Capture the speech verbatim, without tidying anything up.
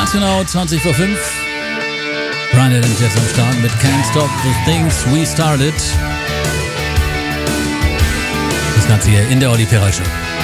Ganz genau, zwanzig vor fünf. Brian Adams jetzt am Start mit Can't Stop the Things We Started. Das Ganze hier in der Oli Peral Show.